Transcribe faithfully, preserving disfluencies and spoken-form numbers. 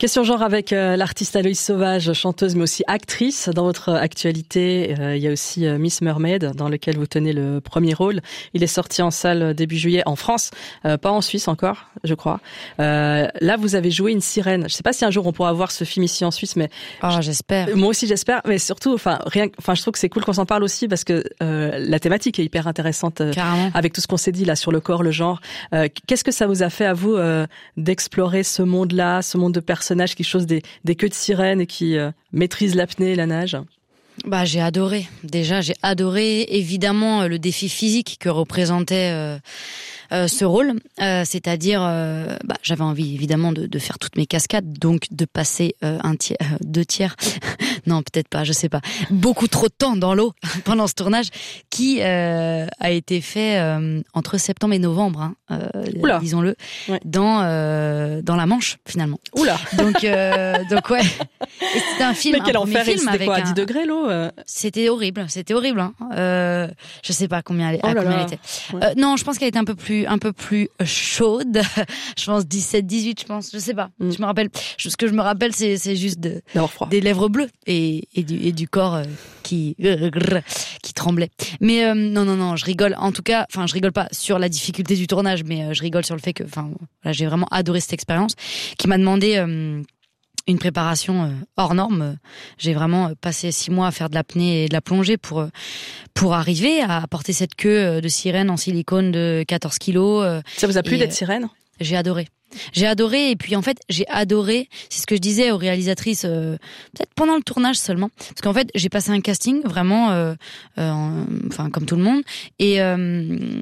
Question genre avec euh, l'artiste Aloïse Sauvage, chanteuse mais aussi actrice. Dans votre actualité, euh, il y a aussi euh, Miss Mermaid, dans lequel vous tenez le premier rôle. Il est sorti en salle début juillet en France, euh, pas en Suisse encore, je crois. Euh, là, vous avez joué une sirène. Je sais pas si un jour on pourra voir ce film ici en Suisse, mais oh, j'espère. Moi aussi, j'espère. Mais surtout, enfin, rien. Enfin, je trouve que c'est cool qu'on s'en parle aussi parce que euh, la thématique est hyper intéressante. Euh, avec tout ce qu'on s'est dit là sur le corps, le genre. Euh, qu'est-ce que ça vous a fait à vous euh, d'explorer ce monde-là, ce monde de personnages qui chose des, des queues de sirène et qui euh, maîtrisent l'apnée et la nage? Bah, j'ai adoré. Déjà, j'ai adoré évidemment le défi physique que représentait euh, euh, ce rôle. Euh, c'est-à-dire, euh, bah, j'avais envie évidemment de, de faire toutes mes cascades, donc de passer euh, un tiers, euh, deux tiers. Non, peut-être pas, je sais pas. Beaucoup trop de temps dans l'eau pendant ce tournage qui euh, a été fait euh, entre septembre et novembre, hein, euh, disons-le, ouais. dans euh, dans la Manche finalement. Oula. Donc euh, donc ouais. Et c'était un film. Mais quel un enfer! Film c'était quoi, à un... dix degrés l'eau? euh... C'était horrible, c'était horrible. Hein. Euh, je sais pas combien elle, oh là combien là. elle était. Ouais. Euh, non, je pense qu'elle était un peu plus un peu plus chaude. Je pense dix-sept, dix-huit, je pense. Je sais pas. Mm. Je me rappelle. Ce que je me rappelle, c'est c'est juste de, d'avoir froid, des lèvres bleues et et du et du corps euh, qui qui tremblait. Mais euh, non non non, je rigole. En tout cas, enfin je rigole pas sur la difficulté du tournage, mais euh, je rigole sur le fait que, enfin voilà, j'ai vraiment adoré cette expérience qui m'a demandé euh, une préparation euh, hors norme. J'ai vraiment passé six mois à faire de l'apnée et de la plongée pour pour arriver à porter cette queue de sirène en silicone de quatorze kilos. Ça vous a plu et, d'être sirène? J'ai adoré. J'ai adoré, et puis en fait j'ai adoré, c'est ce que je disais aux réalisatrices euh, peut-être pendant le tournage seulement, parce qu'en fait j'ai passé un casting vraiment euh, euh, enfin comme tout le monde, et euh,